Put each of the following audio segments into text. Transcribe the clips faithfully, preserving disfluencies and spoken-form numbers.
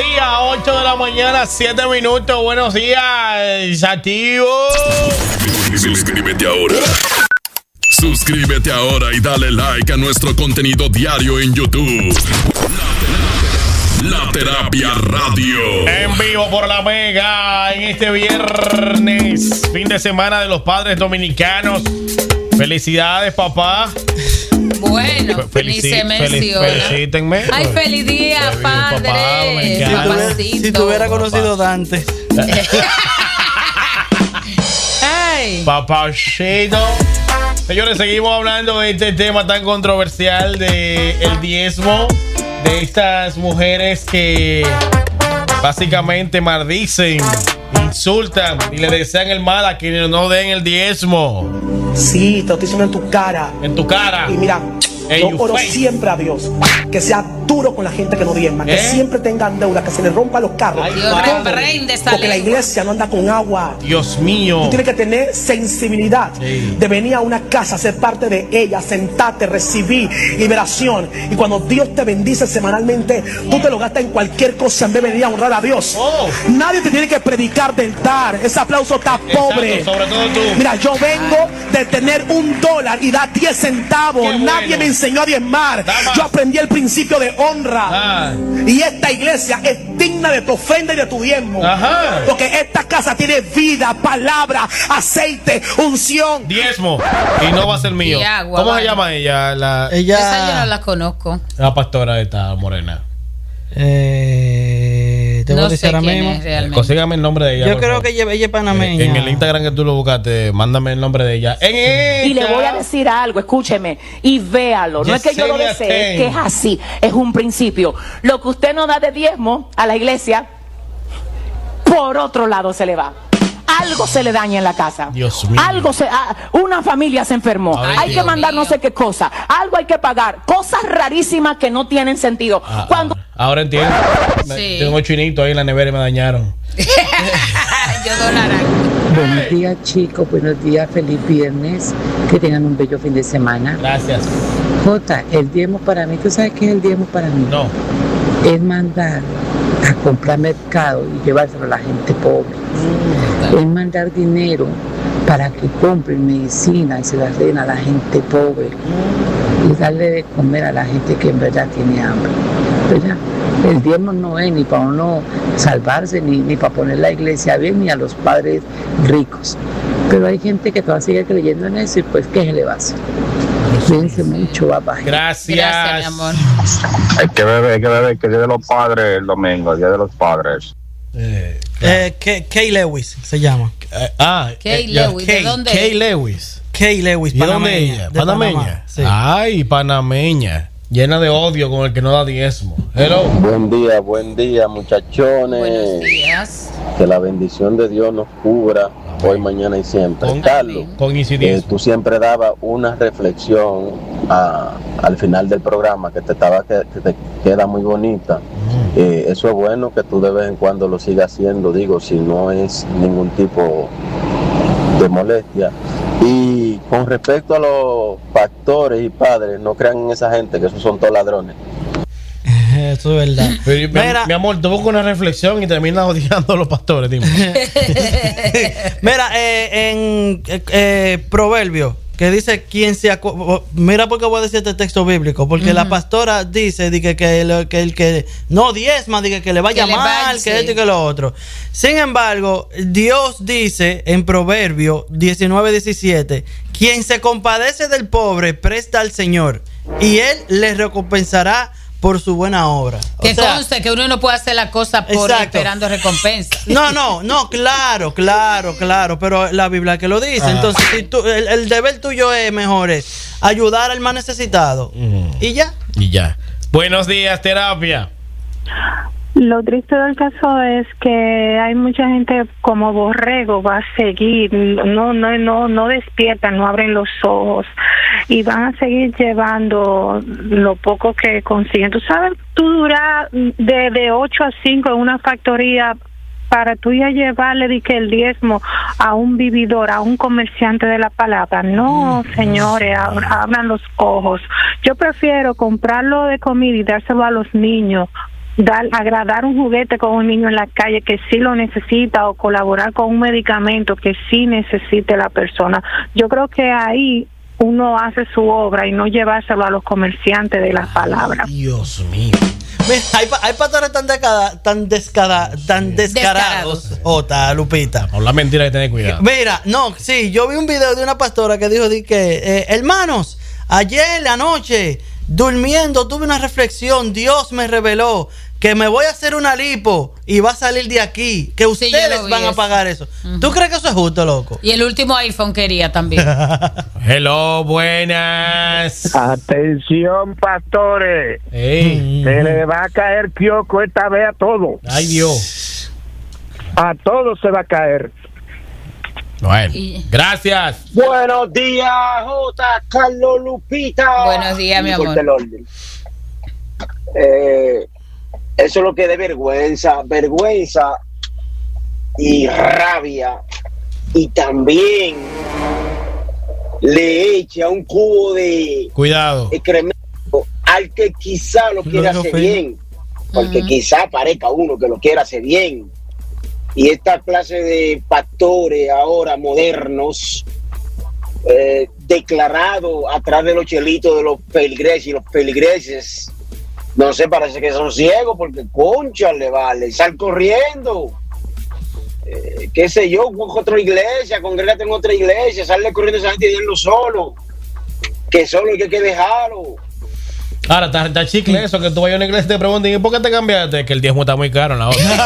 días, ocho de la mañana, siete minutos. Buenos días, activo. Suscríbete ahora. Suscríbete ahora y dale like a nuestro contenido diario en YouTube. La Terapia Radio. En vivo por la Mega en este viernes, fin de semana de los padres dominicanos. Felicidades, papá. Bueno, Felici- ni se felic- menciona. Felicítenme. Ay, feliz día, Feliz padre. papá dominicano. Si tuviera, Papacito. si tuviera conocido Dante. Ay. Papachito. Señores, seguimos hablando de este tema tan controversial de el diezmo, de estas mujeres que básicamente maldicen, insultan y le desean el mal a quienes no den el diezmo. Sí, te lo estoy diciendo en tu cara. En tu cara. Y mira, Hey, yo you oro face. siempre a Dios que sea duro con la gente que no diezma, que ¿Eh? siempre tengan deuda, que se les rompa los carros. Ay, Dios Todo. reprende esa Porque la lengua. iglesia no anda con agua. Dios mío. Tú tienes que tener sensibilidad Sí. de venir a una casa, ser parte de ella, sentarte, recibir liberación. Y cuando Dios te bendice semanalmente, tú te lo gastas en cualquier cosa en vez de venir a honrar a Dios. Oh. Nadie te tiene que predicar del dar. Ese aplauso está pobre. Exacto, sobre todo tú. Mira, yo vengo de tener un dólar y dar diez centavos. Qué bueno. Nadie me enseñó a diezmar. Da más. Yo aprendí el principio de honra. Ah. Y esta iglesia es digna de tu ofrenda y de tu diezmo. Ajá. Porque esta casa tiene vida, palabra, aceite, unción. Diezmo. Y no va a ser mío. Y agua, ¿Cómo se vale. llama ella? La, Esa yo no Ella. la conozco. la pastora esta morena. Eh, te voy a No sé decir ahora quién mismo. es realmente. Consígame el nombre de ella. Yo por creo favor. que ella, ella es panameña. En el Instagram que tú lo buscaste, mándame el nombre de ella. En Y le esta- voy a decir algo, escúcheme, y véalo. No es que yo lo Yesenia desee, es Ten. que es así, es un principio. Lo que usted no da de diezmo a la iglesia, por otro lado se le va. Algo se le daña en la casa. Dios mío. Algo se, ah, una familia se enfermó. Ay, hay Dios que mandar mío. no sé qué cosa. Algo hay que pagar. Cosas rarísimas que no tienen sentido. Ah, Cuando ah, ahora entiendo. Me- Sí. Tengo chinitos ahí en la nevera y me dañaron. Yo donarán. Buenos días, chicos. Buenos días. Feliz viernes. Que tengan un bello fin de semana. Gracias. Jota, el diezmo para mí, ¿tú sabes qué es el diezmo para mí? No. Es mandar a comprar mercado y llevárselo a la gente pobre. Es mandar dinero para que compren medicina y se las den a la gente pobre. Y darle de comer a la gente que en verdad tiene hambre. ¿Verdad? El diezmo no es ni para uno salvarse, ni, ni para poner la iglesia bien, ni a los padres ricos. Pero hay gente que todavía sigue creyendo en eso y pues, ¿qué se le va a hacer? Cuídense mucho, bye bye. Gracias. Gracias, mi amor. Hay que beber, hay que beber, que el Día de los Padres el domingo, el Día de los Padres. Eh, Eh, Kay Kay Lewis se llama. eh, ah, Kay eh, ya, Lewis, ¿de Kay- dónde Kay es? Lewis. Kay Lewis, ¿Y de dónde panameña. ella? de ¿Panameña? Panamá, sí. Ay, panameña. Llena de odio con el que no da diezmo. Hello. Buen día, buen día, muchachones. Buenos días. Que la bendición de Dios nos cubra hoy, mañana y siempre. Con- Carlos, Con eh, incidencia. tú siempre dabas una reflexión a- al final del programa que te, estaba, que, que te queda muy bonita. Eh, eso es bueno que tú de vez en cuando lo sigas haciendo, digo, si no es ningún tipo de molestia. Y con respecto a los pastores y padres, no crean en esa gente, que esos son todos ladrones. Eso es verdad. Pero, mi, Mira, mi amor, tuvo una reflexión y termina odiando a los pastores, dime. mira, eh, en eh, eh, Proverbio que dice quien se acu- mira porque voy a decir este texto bíblico, porque Ujú. la pastora dice di que, que, lo- que el que no diezma, dice que le vaya Que le mal, va- que sí. esto y que lo otro. Sin embargo, Dios dice en Proverbio diecinueve diecisiete, quien se compadece del pobre presta al Señor y él le recompensará por su buena obra. O Que sea, conste que uno no puede hacer la cosa por Exacto. esperando recompensa. no, no, no, claro, claro, claro, pero la Biblia que lo dice. Ah. Entonces, si tú, el, el deber tuyo es mejor es ayudar al más necesitado. Mm. Y ya. Y ya. Buenos días, terapia. Lo triste del caso es que hay mucha gente como borrego, va a seguir, no no no no despiertan, no abren los ojos y van a seguir llevando lo poco que consiguen. Tú sabes, tú duras de, de ocho a cinco en una factoría para tú ya llevarle di que el diezmo a un vividor, a un comerciante de la palabra. No, señores, ab- abran los ojos. Yo prefiero comprarlo de comida y dárselo a los niños dar, agradar un juguete con un niño en la calle que sí lo necesita o colaborar con un medicamento que sí necesite la persona. Yo creo que ahí uno hace su obra y no llevárselo a los comerciantes de las palabras. Dios mío. Mira, hay, hay pastores tan, descara, tan, descara, tan descarados, Jota, Lupita. Con la mentira hay que tener cuidado. Mira, no, sí, yo vi un video de una pastora que dijo di que, eh, hermanos, ayer la noche, durmiendo, tuve una reflexión, Dios me reveló que me voy a hacer una lipo y va a salir de aquí, que ustedes sí, van eso. a pagar eso. Uh-huh. ¿Tú crees que eso es justo, loco? Y el último iPhone quería también. Hello, buenas. Atención, pastores. Hey. Se le va a caer Kioco esta vez a todos. Ay, Dios. A todos se va a caer. Bueno, gracias. Buenos días, J. Carlos Lupita. Buenos días, mi amor. Eh, eso es lo que de vergüenza, vergüenza y rabia. Y también le echa un cubo de cuidado excremento al que quizá lo quiera hacer bien, porque uh-huh. quizá parezca uno que lo quiera hacer bien. Y esta clase de pastores ahora modernos, eh, declarados atrás de los chelitos de los peligreses y los peligreses, no sé, parece que son ciegos porque concha le vale, sal corriendo, eh, qué sé yo, con otra iglesia, congrégate en otra iglesia, sale corriendo esa gente y déjenlo solo, que solo hay que dejarlo. Ahora, está, está chicle eso, que tú vayas a una iglesia y te pregunten, ¿y por qué te cambiaste? Que el diezmo está muy caro en la otra.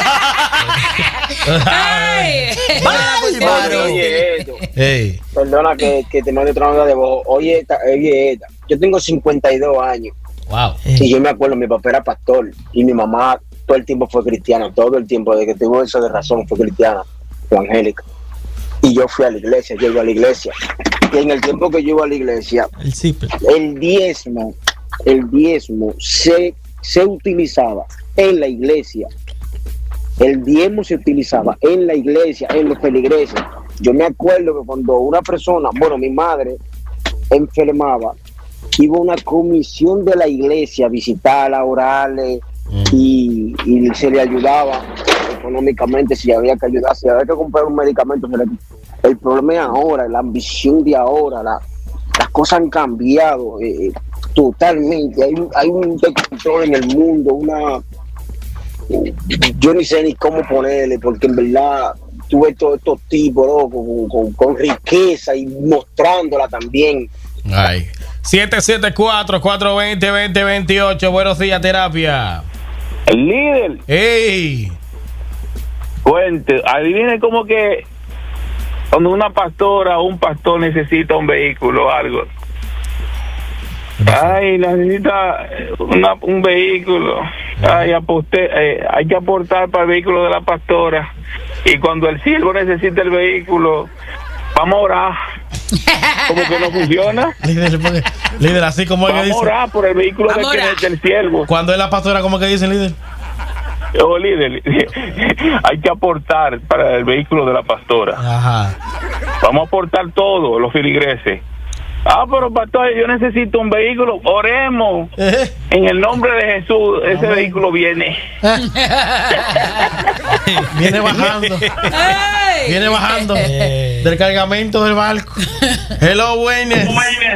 Ay, oye, esto. Hey. Perdona que, que te mande otra onda de voz. Oye, esta, oye, esta. Yo tengo cincuenta y dos años. Wow. Y yo me acuerdo, mi papá era pastor y mi mamá todo el tiempo fue cristiana, todo el tiempo, desde que tuvo eso de razón, fue cristiana, evangélica. Y yo fui a la iglesia, yo iba a la iglesia. Y en el tiempo que yo iba a la iglesia, el, el diezmo, el diezmo se, se utilizaba en la iglesia. El diezmo se utilizaba en la iglesia, en los feligreses. Yo me acuerdo que cuando una persona, bueno, mi madre enfermaba, iba a una comisión de la iglesia a visitarla, orarle mm. y, y se le ayudaba económicamente si había que ayudar, si había que comprar un medicamento. Se le, el problema es ahora, la ambición de ahora, la, las cosas han cambiado eh, totalmente. Hay, hay un descontrol en el mundo, una... Yo ni sé ni cómo ponerle, porque en verdad tuve todos estos tipos, ¿no? con, con, con riqueza y mostrándola también. Ay. siete siete cuatro, cuatro dos cero, dos cero dos ocho. Buenos días, terapia. El líder. ¡Ey! Cuente, adivine cómo que cuando una pastora o un pastor necesita un vehículo o algo. Ay, necesita una, un vehículo. Ay, aposté, eh, hay que aportar para el vehículo de la pastora. Y cuando el siervo necesita el vehículo, vamos a orar. Como que no funciona. Líder, líder así como vamos que dice. Vamos a orar por el vehículo del, que, del siervo. Cuando es la pastora, ¿cómo que dice, líder? Oh, líder, hay que aportar para el vehículo de la pastora. Ajá. Vamos a aportar todo, los feligreses. Ah, pero pastor, yo necesito un vehículo. Oremos. ¿Eh? En el nombre de Jesús, ese Amén. Vehículo viene. Viene bajando. Hey. Viene bajando hey. Del cargamento del barco. Hello, buenas.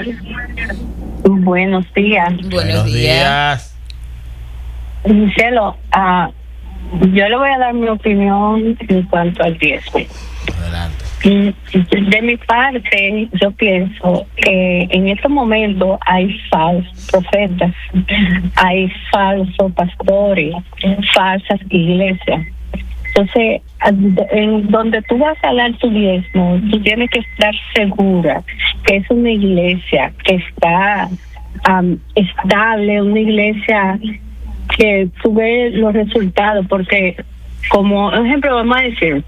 Buenos días. Buenos días. Cielo, uh, yo le voy a dar mi opinión en cuanto al diezmo. Adelante. De mi parte, yo pienso que en este momento hay falsos profetas, hay falsos pastores, falsas iglesias. Entonces, en donde tú vas a dar tu diezmo, tú tienes que estar segura que es una iglesia que está um, estable, una iglesia que tú ves los resultados, porque como ejemplo vamos a decir,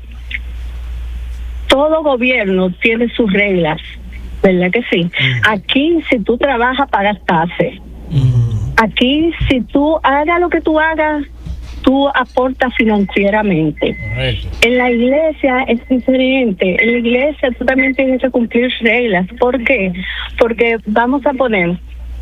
todo gobierno tiene sus reglas, ¿verdad que sí? Aquí, si tú trabajas, pagas tasas. Aquí, si tú hagas lo que tú hagas, tú aportas financieramente. Correcto. En la iglesia es diferente. En la iglesia tú también tienes que cumplir reglas. ¿Por qué? Porque vamos a poner,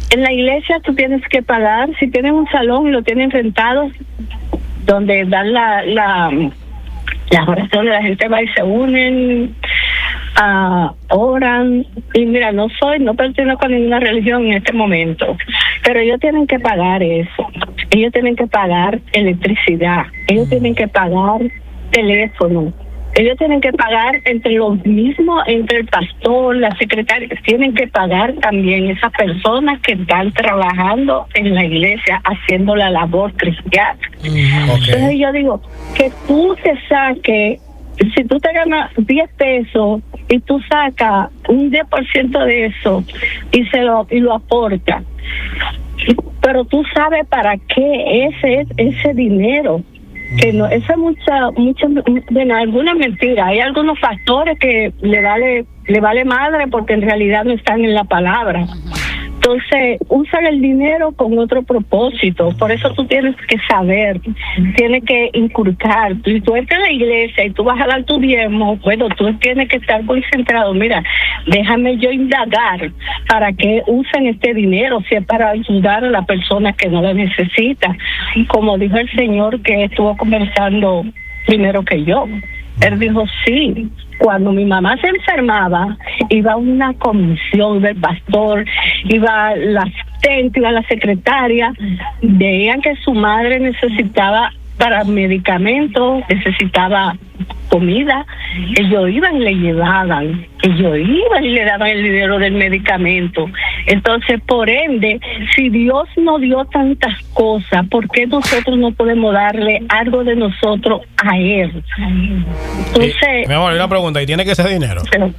En la iglesia tú tienes que pagar, si tienen un salón y lo tienen rentado, donde dan la, la, las oraciones, la gente va y se unen, uh, oran, y mira, no soy, no pertenezco a ninguna religión en este momento, pero ellos tienen que pagar eso, ellos tienen que pagar electricidad, ellos tienen que pagar teléfono, ellos tienen que pagar entre los mismos, entre el pastor, la secretaria, tienen que pagar también esas personas que están trabajando en la iglesia haciendo la labor cristiana. Mm, okay. Entonces yo digo, que tú te saques, si tú te ganas diez pesos y tú sacas un diez por ciento de eso y se lo y lo aportas, pero tú sabes para qué ese ese dinero. Que no, esa es mucha, mucha, bueno, alguna mentira. Hay algunos factores que le vale, le vale madre porque en realidad no están en la palabra. Entonces, usan el dinero con otro propósito. Por eso tú tienes que saber, tienes que inculcar. Si tú entras a la iglesia y tú vas a dar tu diezmo, bueno, tú tienes que estar concentrado. Mira, déjame yo indagar para que usen este dinero, si es para ayudar a la persona que no lo necesita. Como dijo el Señor que estuvo conversando primero que yo. Él dijo, sí, cuando mi mamá se enfermaba, iba a una comisión, iba el pastor, iba la asistente, iba la secretaria, veían que su madre necesitaba para medicamentos, necesitaba comida, ellos iban y le llevaban, ellos iban y le daban el dinero del medicamento. Entonces, por ende, si Dios nos dio tantas cosas, ¿por qué nosotros no podemos darle algo de nosotros a Él? Entonces, y, mi amor, una pregunta, ¿y tiene que ser dinero? Pero,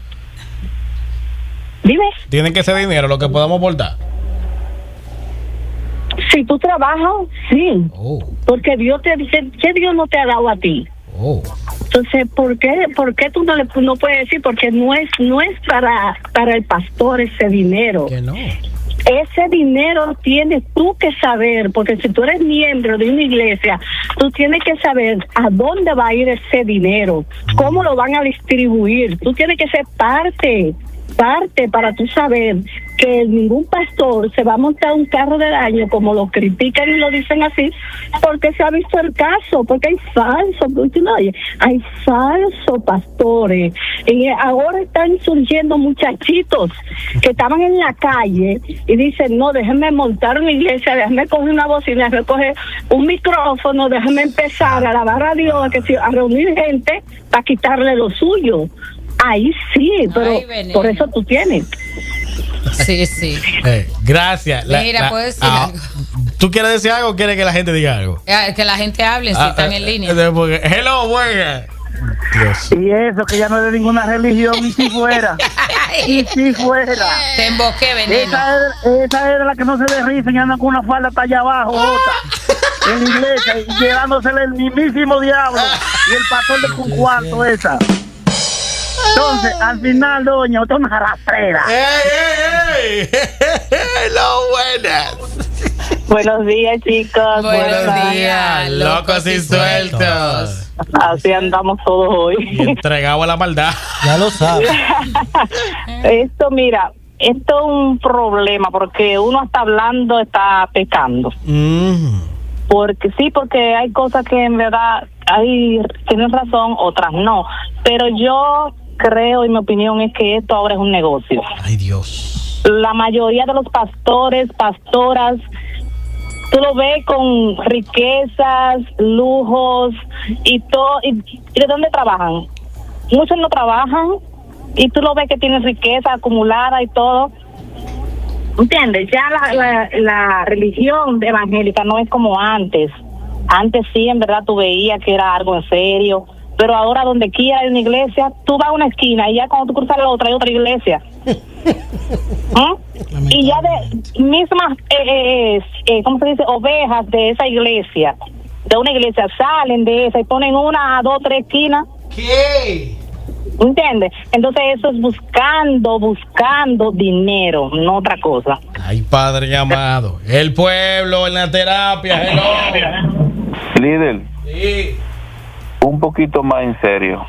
dime. ¿Tiene que ser dinero lo que podamos aportar? Si tú trabajas, sí. Oh. Porque Dios te dice, ¿qué Dios no te ha dado a ti? Oh. Entonces, ¿por qué, por qué tú no le no puedes decir? Porque no es no es para para el pastor ese dinero. Que no. Ese dinero tienes tú que saber, porque si tú eres miembro de una iglesia, tú tienes que saber a dónde va a ir ese dinero, cómo lo van a distribuir. Tú tienes que ser parte, parte para tú saber que ningún pastor se va a montar un carro del año, como lo critican y lo dicen así, porque se ha visto el caso, porque hay falsos, no, hay falsos pastores. Y ahora están surgiendo muchachitos que estaban en la calle y dicen, no, déjenme montar una iglesia, déjenme coger una bocina, déjenme coger un micrófono, déjenme empezar a alabar a Dios, a, que, a reunir gente para quitarle lo suyo. Ahí sí, pero Ay, por eso tú tienes. Sí, sí. Eh, gracias. Mira, la, puedo decir ah, algo. ¿Tú quieres decir algo o quieres que la gente diga algo? Eh, que la gente hable, si ah, están eh, en línea. Eh, porque, hello, buena. Dios. Y eso, que ya no es de ninguna religión, y si fuera. Y si fuera. Te emboqué, veneno. Esa es, esa es la que no se derrita y anda con una falda hasta allá abajo, bota, en la iglesia, y llevándosele el mismísimo diablo. Y el pastor de un cuarto, esa. Entonces, al final, doña, usted es una rastrera. ¡Ey, ey, ey! ¡Hello, buenas! Buenos días, chicos. Buenos, Buenos días, locos y sueltos. Así andamos todos hoy. Y entregado a la maldad. Ya lo sabes. Esto, mira, esto es un problema porque uno está hablando, está pecando. Mm. Porque sí, porque hay cosas que en verdad hay tienen razón, otras no. Pero yo creo, y mi opinión es que esto ahora es un negocio. Ay, Dios. La mayoría de los pastores, pastoras, tú lo ves con riquezas, lujos y todo. ¿Y, y de dónde trabajan? Muchos no trabajan y tú lo ves que tienen riqueza acumulada y todo. ¿Entiendes? Ya la, la, la religión evangélica no es como antes. Antes sí, en verdad, tú veías que era algo en serio. Pero ahora donde quiera hay una iglesia, tú vas a una esquina y ya cuando tú cruzas la otra hay otra iglesia. ¿Mm? Y ya de mismas, eh, eh, eh, ¿cómo se dice? Ovejas de esa iglesia, de una iglesia, salen de esa y ponen una a dos, tres esquinas. ¿Qué? ¿Entiendes? Entonces eso es buscando, buscando dinero, no otra cosa. Ay, Padre amado. El pueblo en la terapia. Hello. Líder. Sí. Un poquito más en serio.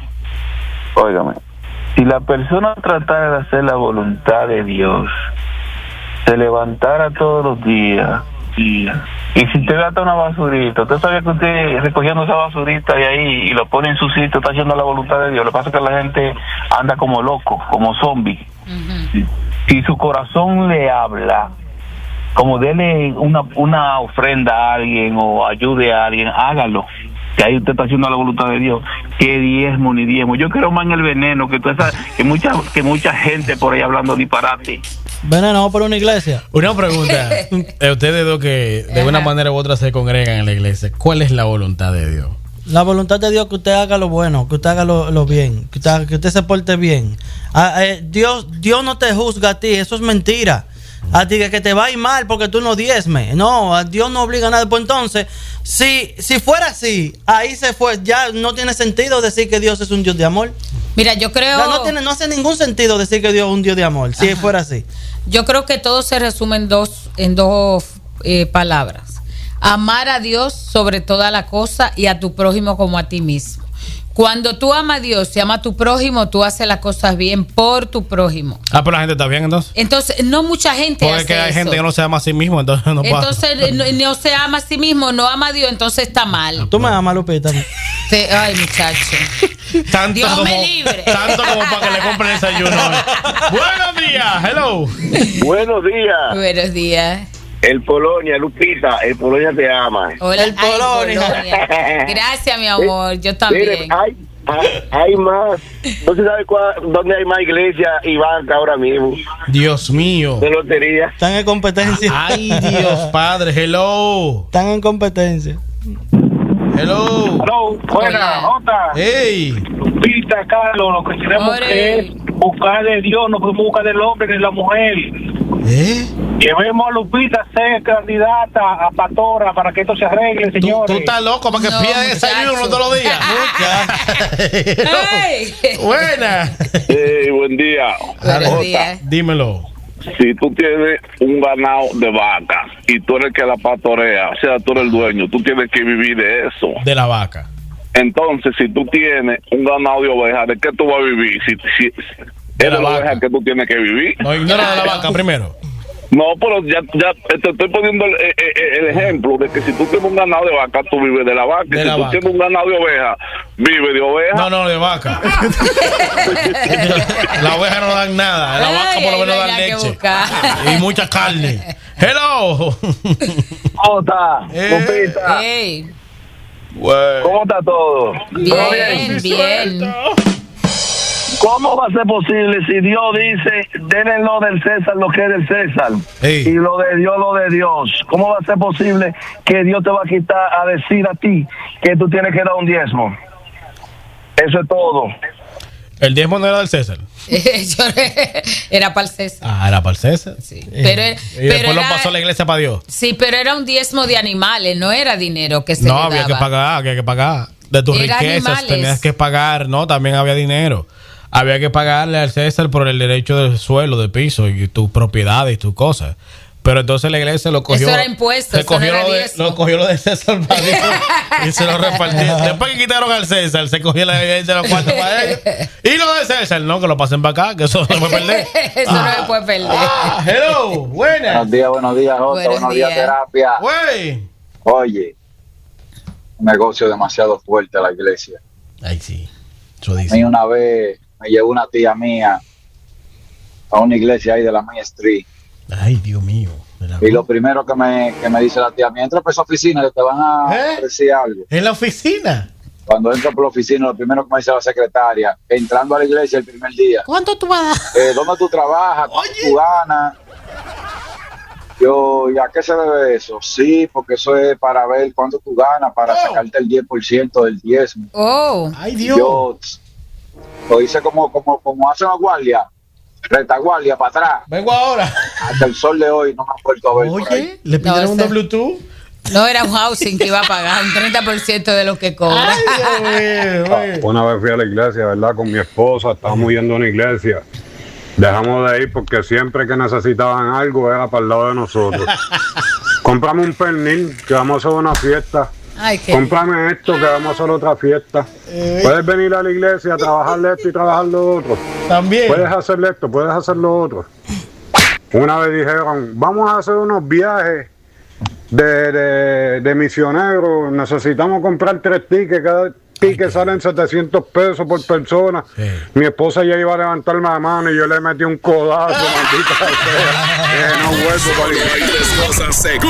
Óigame. Si la persona tratara de hacer la voluntad de Dios, se levantara todos los días, días y si usted gasta una basurita, usted sabía que usted recogiendo esa basurita y ahí y lo pone en su sitio, está haciendo la voluntad de Dios. Lo que pasa es que la gente anda como loco, como zombie. Uh-huh. Si su corazón le habla, como dele una, una ofrenda a alguien o ayude a alguien, hágalo. Que ahí usted está haciendo la voluntad de Dios. Que diezmo ni diezmo. Yo creo más en el veneno, que toda esa, que mucha, que mucha gente por ahí hablando disparate. Veneno, vamos por una iglesia. Una pregunta. De ustedes dos que de una manera u otra se congregan en la iglesia, ¿cuál es la voluntad de Dios? La voluntad de Dios, que usted haga lo bueno, que usted haga lo, lo bien, que usted, que usted se porte bien. Ah, eh, Dios, Dios no te juzga a ti, eso es mentira. A ti que, que te va a ir mal porque tú no diezmes. No, a Dios no obliga a nada. Pues entonces, si, si fuera así, ahí se fue. Ya no tiene sentido decir que Dios es un Dios de amor. Mira, yo creo... No, no, tiene, no hace ningún sentido decir que Dios es un Dios de amor, si Ajá. fuera así. Yo creo que todo se resume en dos, en dos eh, palabras. Amar a Dios sobre toda la cosa y a tu prójimo como a ti mismo. Cuando tú amas a Dios y amas a tu prójimo, tú haces las cosas bien por tu prójimo. Ah, pero la gente está bien entonces. Entonces, no mucha gente Porque hace es que hay eso. gente que no se ama a sí mismo, entonces no pasa. Entonces, no, no se ama a sí mismo, no ama a Dios, entonces está mal. Tú me amas, Lupita. Sí, ay, muchacho. Tanto Dios como, me libre. Tanto como para que le compren desayuno. Buenos días, hello. Buenos días. Buenos días. El Polonia, Lupita, el Polonia te ama. Hola, el Polonia. Polonia. Gracias, mi amor, yo también. Mire, hay, hay, hay más, no se sabe cuál, dónde hay más iglesia y banca ahora mismo. Dios mío. De lotería. Están en competencia. Ay, Dios Padre, hello. Están en competencia. Hello. Hello, buena, Jota. Hey. Lupita, Carlos, lo que tenemos Ore. que es buscar de Dios, no podemos buscar del hombre ni de la mujer. ¿Eh? Llevemos a Lupita a ser candidata a pastora para que esto se arregle, ¿Tú, señores. tú estás loco para que No, pida desayuno todos los días. Hey. Buena. Hey, buen día. Buenos Jota, días. Dímelo. si tú tienes un ganado de vaca y tú eres el que la pastorea, o sea, tú eres el dueño, tú tienes que vivir de eso. De la vaca. Entonces, si tú tienes un ganado de ovejas, ¿de qué tú vas a vivir? Si, si De es la de la vaca. oveja que tú tienes que vivir. No, ignora de la vaca primero. No, pero ya, ya te estoy poniendo el, el, el ejemplo de que si tú tienes un ganado de vaca, tú vives de la vaca. De y si la tú vaca. tienes un ganado de oveja, vive de oveja. No, no, de vaca. La oveja no dan nada. La vaca por lo menos dan leche. Y mucha carne. Hello. Jota, Lupita, Hey, ¿cómo está todo? ¿Todo bien, bien. ¿Cómo va a ser posible si Dios dice, denle lo del César lo que es del César Ey. y lo de Dios lo de Dios? ¿Cómo va a ser posible que Dios te va a quitar a decir a ti que tú tienes que dar un diezmo? Eso es todo. El diezmo no era del César. Yo- era para el César. Ah, era para el César. Sí. Pero, Y pero después lo era- pasó a la iglesia para Dios. Sí, pero era un diezmo de animales, no era dinero que se No, le había daba. que pagar, había que pagar. De tus Era riquezas animales. tenías que pagar, no, también había dinero. Había que pagarle al César por el derecho del suelo, de piso y tus propiedades y tus cosas. Pero entonces la iglesia lo cogió. Eso era impuesto, se eso no cogió era lo, de, diezmo. lo cogió lo de César para Dios y se lo repartió. Después que quitaron al César, se cogió la iglesia de los cuartos para ellos. Y lo de César, no, que lo pasen para acá, que eso no se puede perder. Eso no se puede perder. Ah, hello, buenas. Buenos días, buenos días, Jota. Buenos Buenos días, días. terapia. Güey. Oye, un negocio demasiado fuerte a la iglesia. Ay, sí. Eso A mí dice. una vez me llevó una tía mía a una iglesia ahí de la Main Street. Ay, Dios mío. De la- Y lo primero que me, que me dice la tía mía, entra por esa oficina que te van a ¿Eh? decir algo. En la oficina. Cuando entro por la oficina, lo primero que me dice la secretaria, entrando a la iglesia el primer día, ¿Cuánto tú vas a dar? eh, ¿dónde tú trabajas? ¿Cuánto Oye. tú ganas? Yo, ¿y a qué se debe eso? Sí, porque eso es para ver cuánto tú ganas, para Oh. sacarte el diez por ciento del diezmo. Oh, Ay, Dios. Yo lo hice como, como, como hacen los guardias, retaguardia para atrás. Vengo ahora. Hasta el sol de hoy no me han vuelto a ver por ahí. Oye, le pidieron No, un ese- doble tú. no era un housing que iba a pagar un treinta por ciento de lo que cobra. Ay, Dios mío, güey. Una vez fui a la iglesia, ¿verdad? Con mi esposa, estábamos yendo a una iglesia. Dejamos de ir porque siempre que necesitaban algo era para el lado de nosotros. Comprame un pernil, que vamos a hacer una fiesta. Ay, qué Cómprame esto, que vamos a hacer otra fiesta. Puedes venir a la iglesia a trabajarle esto y trabajar lo otro. También. Puedes hacerle esto, puedes hacer lo otro. Una vez dijeron, vamos a hacer unos viajes de, de, de misioneros, necesitamos comprar tres tickets, cada ticket salen setecientos pesos por persona. Sí. Mi esposa ya iba a levantarme la mano y yo le metí un codazo, maldita sea. Eh, no vuelvo para ir.